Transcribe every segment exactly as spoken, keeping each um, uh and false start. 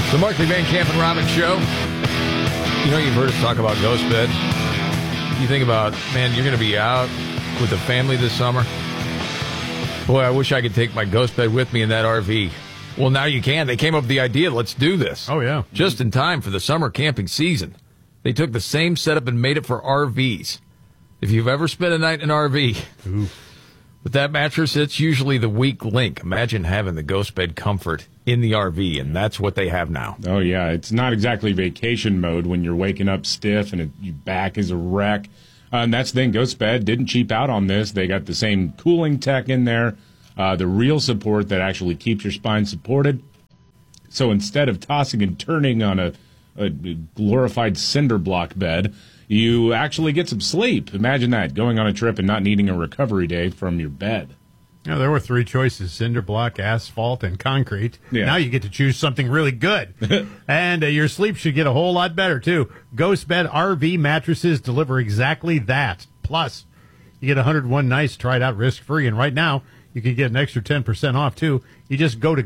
The Markley, Van Camp, and Robbins Show. You know, you've heard us talk about Ghost Bed. You think about, man, you're going to be out with the family this summer. Boy, I wish I could take my Ghost Bed with me in that R V. Well, now you can. They came up with the idea, let's do this. Oh, yeah. Just in time for the summer camping season. They took the same setup and made it for R Vs. If you've ever spent a night in an R V, Ooh. with that mattress, it's usually the weak link. Imagine having the Ghost Bed comfort in the R V, and that's what they have now. Oh, yeah. It's not exactly vacation mode when you're waking up stiff and it, your back is a wreck. Uh, and that's the thing. Ghost Bed didn't cheap out on this. They got the same cooling tech in there, uh, the real support that actually keeps your spine supported. So instead of tossing and turning on a, a glorified cinder block bed, you actually get some sleep. Imagine that, going on a trip and not needing a recovery day from your bed. Yeah, there were three choices: cinder block, asphalt, and concrete. Yeah. Now you get to choose something really good. and uh, your sleep should get a whole lot better, too. Ghost Bed R V mattresses deliver exactly that. Plus, you get one hundred one nights tried out risk-free. And right now, you can get an extra ten percent off, too. You just go to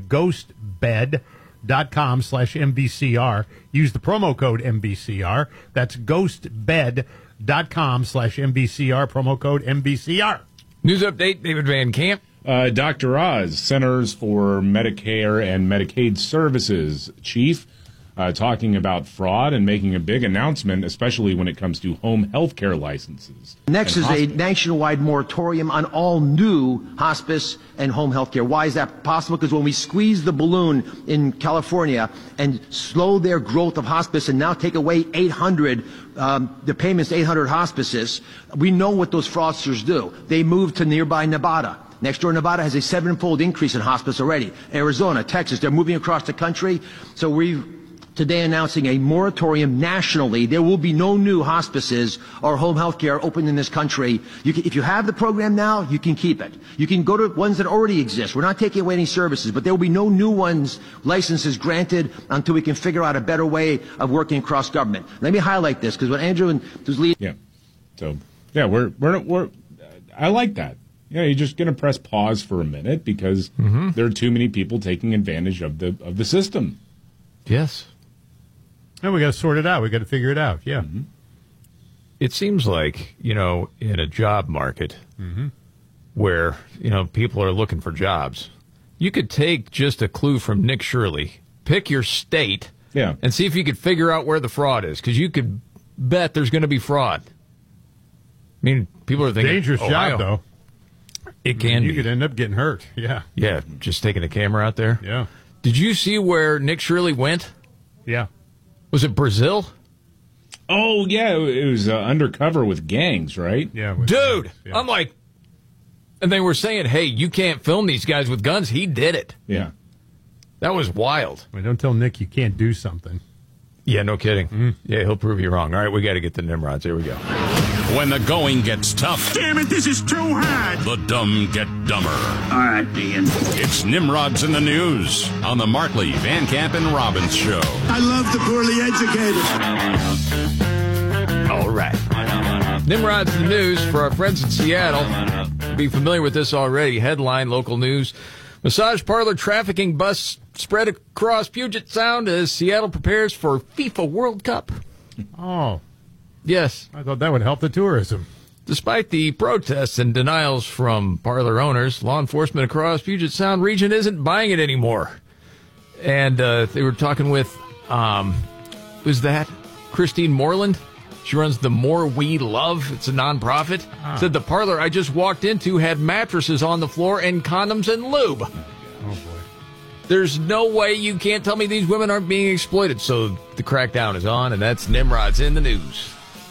ghostbed.com slash MBCR. Use the promo code M B C R. That's ghostbed.com slash MBCR, promo code M B C R. News update, David Van Camp. Uh, Doctor Oz, Centers for Medicare and Medicaid Services chief, uh, talking about fraud and making a big announcement, especially when it comes to home health care licenses. Next is a nationwide moratorium on all new hospice and home health care. Why is that possible? Because when we squeeze the balloon in California and slow their growth of hospice and now take away eight hundred, um, the payments to eight hundred hospices, we know what those fraudsters do. They move to nearby Nevada. Next door, Nevada has a seven-fold increase in hospice already. Arizona, Texas, they're moving across the country. So we're today announcing a moratorium nationally. There will be no new hospices or home health care open in this country. You can, if you have the program now, you can keep it. You can go to ones that already exist. We're not taking away any services, but there will be no new ones, licenses granted until we can figure out a better way of working across government. Let me highlight this, because when Andrew was leading... Yeah. So, yeah, we're, we're, we're, I like that. Yeah, you're just going to press pause for a minute because mm-hmm. there are too many people taking advantage of the of the system. Yes. And we got to sort it out. We got to figure it out. Yeah. Mm-hmm. It seems like, you know, in a job market mm-hmm. where, you know, people are looking for jobs, you could take just a clue from Nick Shirley, pick your state, yeah. and see if you could figure out where the fraud is, because you could bet there's going to be fraud. I mean, people are thinking, dangerous Ohio. job, though. It can you be. could end up getting hurt. Yeah. Yeah, just taking a camera out there. Yeah. Did you see where Nick Shirley went? Yeah. Was it Brazil? Oh, yeah. It was uh, undercover with gangs, right? Yeah. Dude, gangs, yeah. I'm like, and they were saying, hey, you can't film these guys with guns. He did it. Yeah. That was wild. Well, don't tell Nick you can't do something. Yeah, no kidding. Mm. Yeah, he'll prove you wrong. All right, we got to get the Nimrods. Here we go. When the going gets tough. Damn it, this is too hard. The dumb get dumber. All right, Dean. It's Nimrods in the News on the Markley, Van Camp, and Robbins Show. I love the poorly educated. All right. Nimrods in the News for our friends in Seattle. Be familiar with this already. Headline, local news. Massage parlor trafficking bust spread across Puget Sound as Seattle prepares for FIFA World Cup. Oh. Yes. I thought that would help the tourism. Despite the protests and denials from parlor owners, law enforcement across Puget Sound region isn't buying it anymore. And uh, they were talking with, um, who's that? Christine Moreland. She runs the More We Love. It's a nonprofit. Ah. Said the parlor I just walked into had mattresses on the floor and condoms and lube. Oh, boy. There's no way you can't tell me these women aren't being exploited. So the crackdown is on, and that's Nimrod's in the News.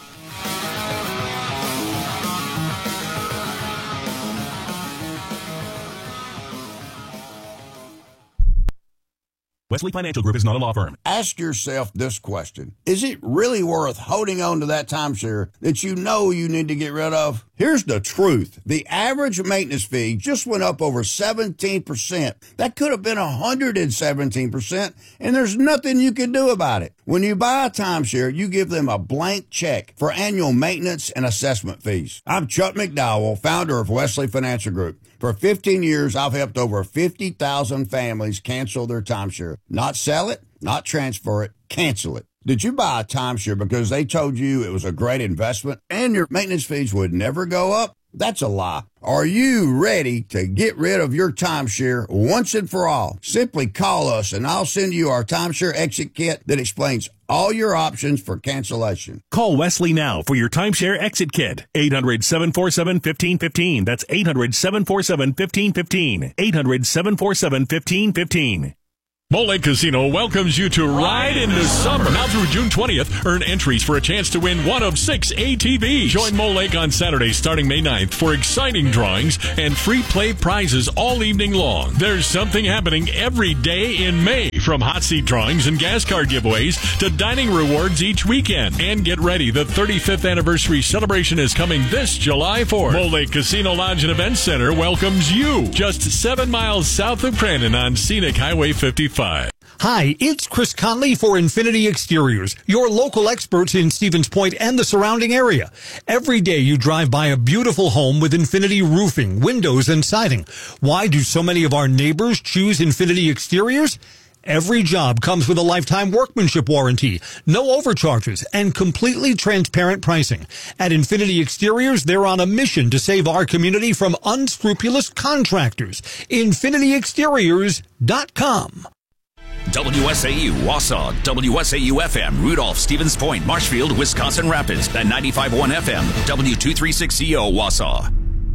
Wesley Financial Group is not a law firm. Ask yourself this question. Is it really worth holding on to that timeshare that you know you need to get rid of? Here's the truth. The average maintenance fee just went up over seventeen percent. That could have been one hundred seventeen percent, and there's nothing you can do about it. When you buy a timeshare, you give them a blank check for annual maintenance and assessment fees. I'm Chuck McDowell, founder of Wesley Financial Group. For fifteen years, I've helped over fifty thousand families cancel their timeshare. Not sell it, not transfer it, cancel it. Did you buy a timeshare because they told you it was a great investment and your maintenance fees would never go up? That's a lie. Are you ready to get rid of your timeshare once and for all? Simply call us and I'll send you our timeshare exit kit that explains all your options for cancellation. Call Wesley now for your timeshare exit kit. eight hundred, seven four seven, one five one five. That's eight hundred, seven four seven, one five one five. eight hundred, seven four seven, one five one five. Mole Lake Casino welcomes you to Ride into Summer. Now through June twentieth, earn entries for a chance to win one of six A T Vs. Join Mole Lake on Saturday starting May ninth for exciting drawings and free play prizes all evening long. There's something happening every day in May, from hot seat drawings and gas card giveaways to dining rewards each weekend. And get ready, the thirty-fifth anniversary celebration is coming this July fourth. Mole Lake Casino Lodge and Event Center welcomes you just seven miles south of Crandon on Scenic Highway fifty-five. Hi, it's Chris Conley for Infinity Exteriors, your local experts in Stevens Point and the surrounding area. Every day you drive by a beautiful home with Infinity roofing, windows, and siding. Why do so many of our neighbors choose Infinity Exteriors? Every job comes with a lifetime workmanship warranty, no overcharges, and completely transparent pricing. At Infinity Exteriors, they're on a mission to save our community from unscrupulous contractors. Infinity Exteriors dot com. W S A U, Wausau, W S A U F M, Rudolph, Stevens Point, Marshfield, Wisconsin Rapids, and ninety-five point one F M, W two thirty-six C O, Wausau.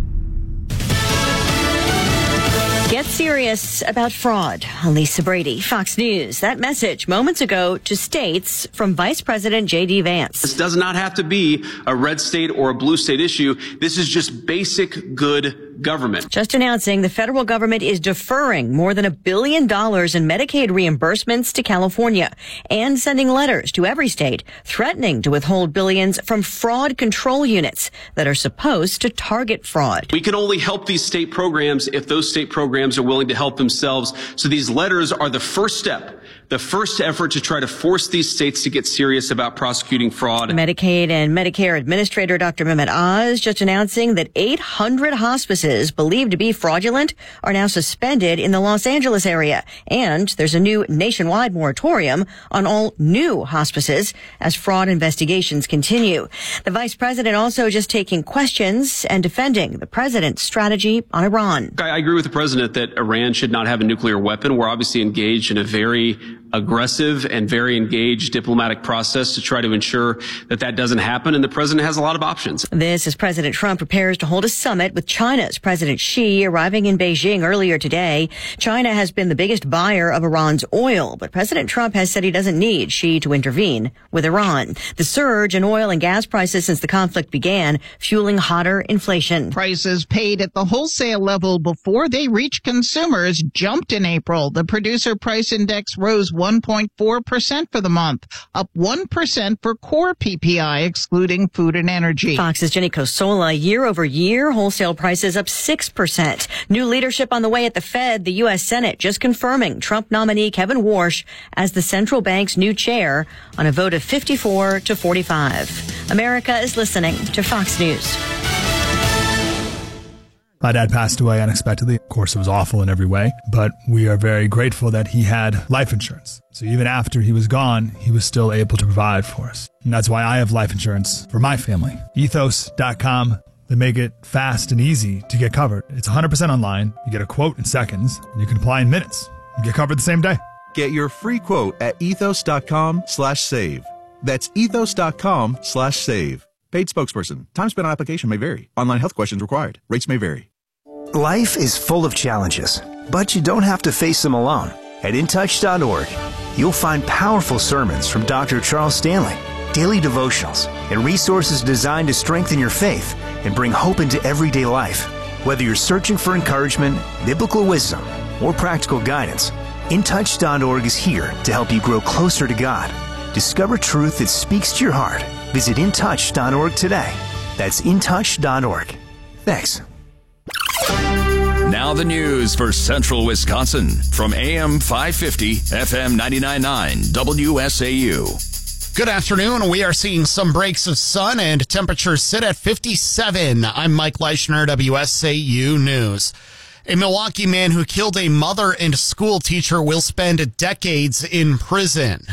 Get serious about fraud. Lisa Brady, Fox News. That message moments ago to states from Vice President J D. Vance. This does not have to be a red state or a blue state issue. This is just basic good government. Just announcing the federal government is deferring more than a billion dollars in Medicaid reimbursements to California and sending letters to every state threatening to withhold billions from fraud control units that are supposed to target fraud. We can only help these state programs if those state programs are willing to help themselves. So these letters are the first step, the first effort to try to force these states to get serious about prosecuting fraud. Medicaid and Medicare Administrator Doctor Mehmet Oz just announcing that eight hundred hospices believed to be fraudulent are now suspended in the Los Angeles area. And there's a new nationwide moratorium on all new hospices as fraud investigations continue. The vice president also just taking questions and defending the president's strategy on Iran. I agree with the president that Iran should not have a nuclear weapon. We're obviously engaged in a very aggressive and very engaged diplomatic process to try to ensure that that doesn't happen. And the president has a lot of options. This as President Trump prepares to hold a summit with China's President Xi arriving in Beijing earlier today. China has been the biggest buyer of Iran's oil, but President Trump has said he doesn't need Xi to intervene with Iran. The surge in oil and gas prices since the conflict began, fueling hotter inflation. Prices paid at the wholesale level before they reach consumers jumped in April. The producer price index rose one point four percent for the month, up one percent for core P P I, excluding food and energy. Fox's Jenny Cosola, year over year, wholesale prices up six percent. New leadership on the way at the Fed, the U S Senate just confirming Trump nominee Kevin Warsh as the central bank's new chair on a vote of fifty-four to forty-five. America is listening to Fox News. My dad passed away unexpectedly. Of course, it was awful in every way, but we are very grateful that he had life insurance. So even after he was gone, he was still able to provide for us. And that's why I have life insurance for my family. ethos dot com. They make it fast and easy to get covered. It's one hundred percent online. You get a quote in seconds, and you can apply in minutes. You get covered the same day. Get your free quote at ethos dot com slash save. That's ethos dot com slash save. Paid spokesperson. Time spent on application may vary. Online health questions required. Rates may vary. Life is full of challenges, but you don't have to face them alone. At in touch dot org, you'll find powerful sermons from Doctor Charles Stanley, daily devotionals, and resources designed to strengthen your faith and bring hope into everyday life. Whether you're searching for encouragement, biblical wisdom, or practical guidance, in touch dot org is here to help you grow closer to God. Discover truth that speaks to your heart. Visit in touch dot org today. That's in touch dot org. Thanks. Now the news for Central Wisconsin from A M five fifty, F M ninety-nine point nine, W S A U. Good afternoon. We are seeing some breaks of sun and temperatures sit at fifty-seven. I'm Mike Leischner, W S A U News. A Milwaukee man who killed a mother and school teacher will spend decades in prison.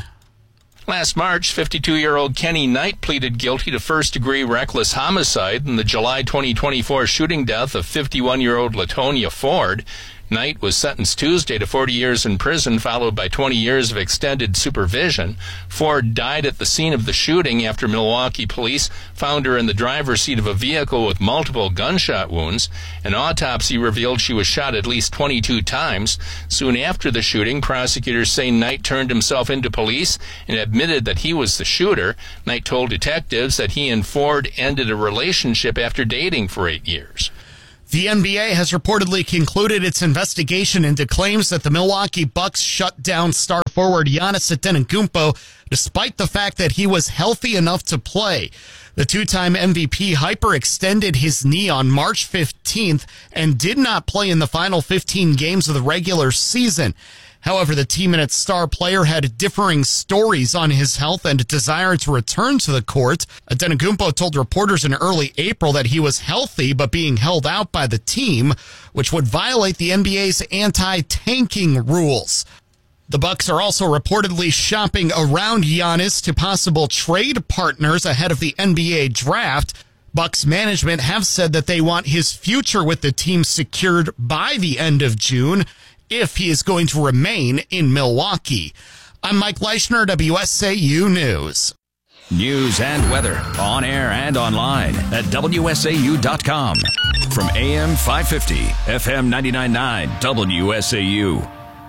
Last March, fifty-two-year-old Kenny Knight pleaded guilty to first-degree reckless homicide in the July twenty twenty-four shooting death of fifty-one-year-old Latonia Ford. Knight was sentenced Tuesday to forty years in prison, followed by twenty years of extended supervision. Ford died at the scene of the shooting after Milwaukee police found her in the driver's seat of a vehicle with multiple gunshot wounds. An autopsy revealed she was shot at least twenty-two times. Soon after the shooting, prosecutors say Knight turned himself into police and admitted that he was the shooter. Knight told detectives that he and Ford ended a relationship after dating for eight years. The N B A has reportedly concluded its investigation into claims that the Milwaukee Bucks shut down star forward Giannis Antetokounmpo despite the fact that he was healthy enough to play. The two-time M V P hyperextended his knee on March fifteenth and did not play in the final fifteen games of the regular season. However, the team and its star player had differing stories on his health and desire to return to the court. Antetokounmpo told reporters in early April that he was healthy but being held out by the team, which would violate the N B A's anti-tanking rules. The Bucks are also reportedly shopping around Giannis to possible trade partners ahead of the N B A draft. Bucks management have said that they want his future with the team secured by the end of June, if he is going to remain in Milwaukee. I'm Mike Leischner, W S A U News. News and weather on air and online at W S A U dot com. From A M five fifty, F M ninety-nine point nine, W S A U.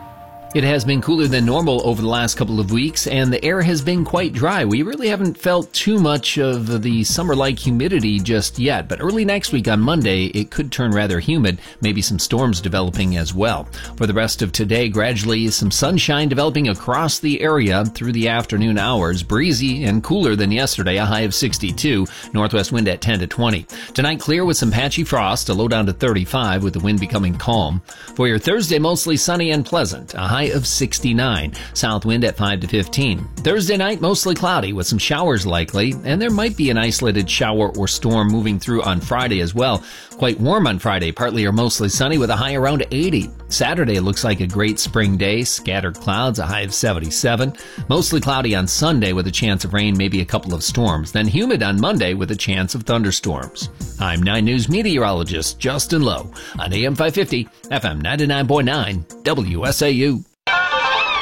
It has been cooler than normal over the last couple of weeks, and the air has been quite dry. We really haven't felt too much of the summer-like humidity just yet, but early next week on Monday, it could turn rather humid, maybe some storms developing as well. For the rest of today, gradually some sunshine developing across the area through the afternoon hours, breezy and cooler than yesterday, a high of sixty-two, northwest wind at ten to twenty. Tonight, clear with some patchy frost, a low down to thirty-five with the wind becoming calm. For your Thursday, mostly sunny and pleasant, a high of sixty-nine, south wind at five to fifteen. Thursday night, mostly cloudy with some showers likely, and there might be an isolated shower or storm moving through on Friday as well. Quite warm on Friday, partly or mostly sunny with a high around eighty. Saturday looks like a great spring day, scattered clouds, a high of seventy-seven. Mostly cloudy on Sunday with a chance of rain, maybe a couple of storms. Then humid on Monday with a chance of thunderstorms. I'm nine News meteorologist Justin Lowe on A M five fifty, F M ninety-nine point nine, W S A U.